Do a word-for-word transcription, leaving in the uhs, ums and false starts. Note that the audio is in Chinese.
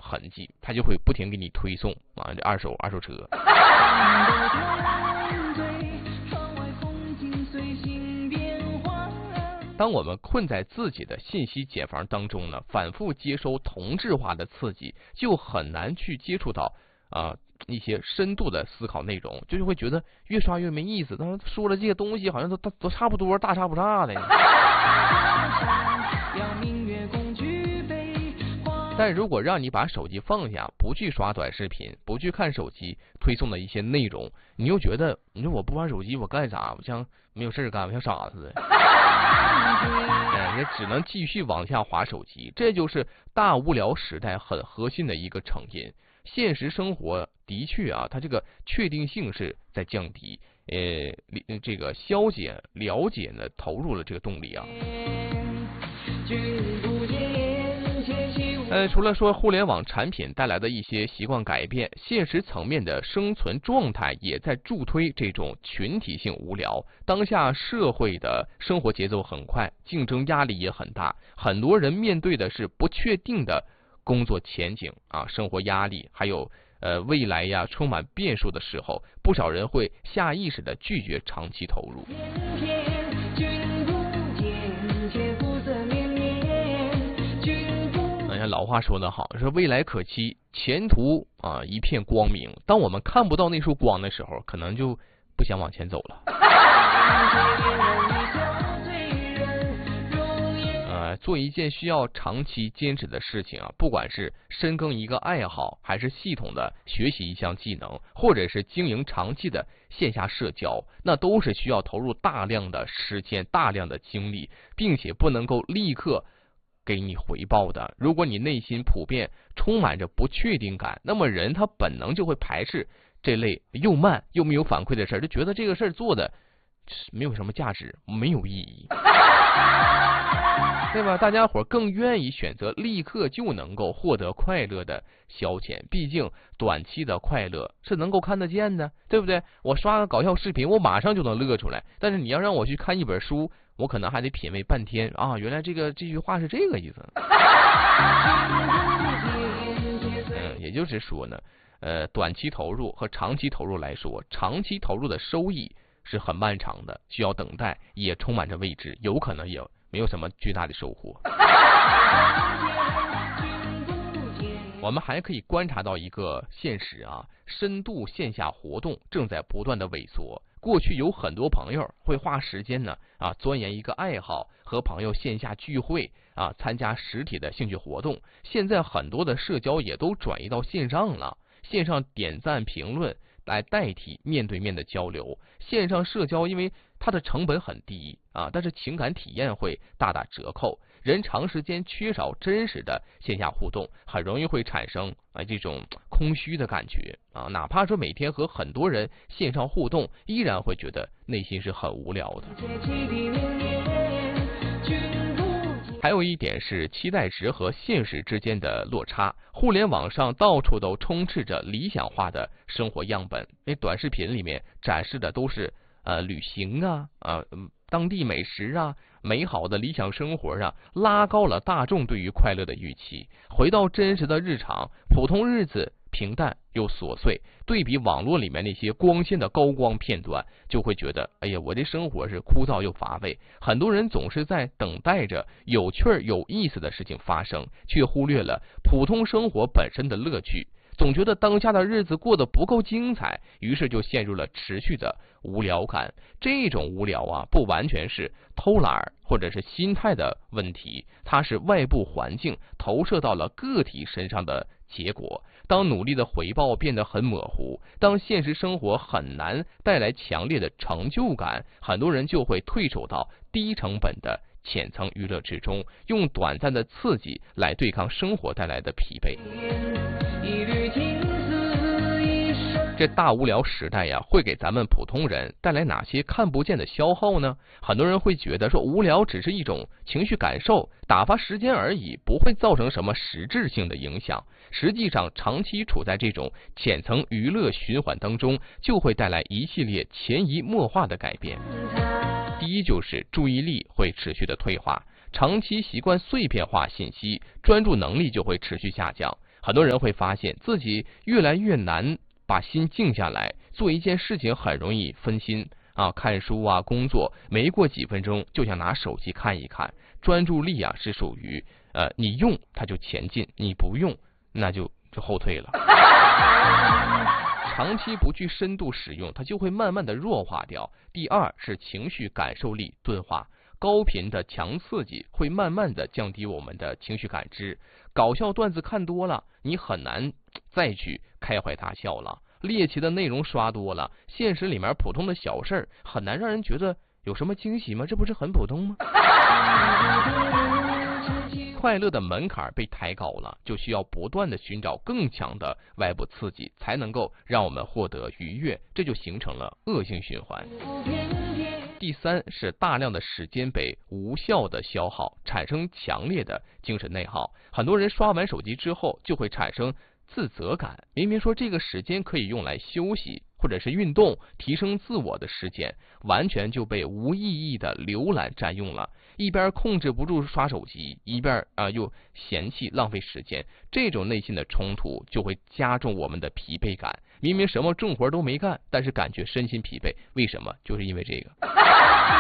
痕迹，它就会不停给你推送啊这二手二手车。当我们困在自己的信息茧房当中呢，反复接收同质化的刺激，就很难去接触到啊、呃、一些深度的思考内容，就是会觉得越刷越没意思。但是说的这些东西好像都都差不多，大差不差的。但如果让你把手机放下，不去刷短视频，不去看手机推送的一些内容，你又觉得你说我不玩手机我干啥？我像没有事干，我像傻子似的。哎，也只能继续往下滑手机，这就是大无聊时代很核心的一个成因。现实生活的确啊，它这个确定性是在降低，呃，这个消解、了解呢，投入了这个动力啊。呃，除了说互联网产品带来的一些习惯改变，现实层面的生存状态也在助推这种群体性无聊。当下社会的生活节奏很快，竞争压力也很大，很多人面对的是不确定的工作前景啊，生活压力，还有呃未来呀充满变数的时候，不少人会下意识的拒绝长期投入。老话说得好，说未来可期，前途啊一片光明。当我们看不到那束光的时候，可能就不想往前走了。呃，做一件需要长期坚持的事情啊，不管是深耕一个爱好，还是系统的学习一项技能，或者是经营长期的线下社交，那都是需要投入大量的时间、大量的精力，并且不能够立刻给你回报的。如果你内心普遍充满着不确定感，那么人他本能就会排斥这类又慢又没有反馈的事儿，就觉得这个事儿做的没有什么价值，没有意义，对吧？大家伙更愿意选择立刻就能够获得快乐的消遣，毕竟短期的快乐是能够看得见的，对不对？我刷个搞笑视频，我马上就能乐出来，但是你要让我去看一本书，我可能还得品味半天啊，原来这个这句话是这个意思。嗯，也就是说呢，呃，短期投入和长期投入来说，长期投入的收益是很漫长的，需要等待，也充满着未知，有可能也没有什么巨大的收获。我们还可以观察到一个现实啊，深度线下活动正在不断的萎缩。过去有很多朋友会花时间呢啊钻研一个爱好，和朋友线下聚会啊，参加实体的兴趣活动。现在很多的社交也都转移到线上了，线上点赞评论来代替面对面的交流。线上社交因为它的成本很低啊，但是情感体验会大打折扣。人长时间缺少真实的线下互动，很容易会产生啊这种空虚的感觉啊。哪怕说每天和很多人线上互动，依然会觉得内心是很无聊的。还有一点是期待值和现实之间的落差。互联网上到处都充斥着理想化的生活样本，那短视频里面展示的都是呃旅行啊啊、呃、当地美食啊，美好的理想生活啊，拉高了大众对于快乐的预期。回到真实的日常，普通日子平淡又琐碎，对比网络里面那些光鲜的高光片段，就会觉得哎呀，我的生活是枯燥又乏味。很多人总是在等待着有趣有意思的事情发生，却忽略了普通生活本身的乐趣。总觉得当下的日子过得不够精彩，于是就陷入了持续的无聊感。这种无聊啊，不完全是偷懒或者是心态的问题，它是外部环境投射到了个体身上的结果。当努力的回报变得很模糊，当现实生活很难带来强烈的成就感，很多人就会退守到低成本的浅层娱乐之中，用短暂的刺激来对抗生活带来的疲惫。这大无聊时代呀，会给咱们普通人带来哪些看不见的消耗呢？很多人会觉得说，无聊只是一种情绪感受，打发时间而已，不会造成什么实质性的影响。实际上，长期处在这种浅层娱乐循环当中，就会带来一系列潜移默化的改变。第一，就是注意力会持续的退化，长期习惯碎片化信息，专注能力就会持续下降。 很多人会发现自己越来越难把心静下来，做一件事情很容易分心啊，看书啊，工作没过几分钟就想拿手机看一看，专注力啊是属于呃你用它就前进，你不用那就就后退了。长期不去深度使用，它就会慢慢的弱化掉。第二是情绪感受力钝化，高频的强刺激会慢慢的降低我们的情绪感知。搞笑段子看多了，你很难再去开怀大笑了。猎奇的内容刷多了，现实里面普通的小事儿很难让人觉得有什么惊喜吗？这不是很普通吗？快乐的门槛被抬高了，就需要不断的寻找更强的外部刺激，才能够让我们获得愉悦，这就形成了恶性循环。第三是大量的时间被无效的消耗，产生强烈的精神内耗。很多人刷完手机之后就会产生自责感，明明说这个时间可以用来休息或者是运动提升自我的时间，完全就被无意义的浏览占用了，一边控制不住刷手机，一边啊、呃、又嫌弃浪费时间，这种内心的冲突就会加重我们的疲惫感。明明什么重活都没干，但是感觉身心疲惫，为什么？就是因为这个。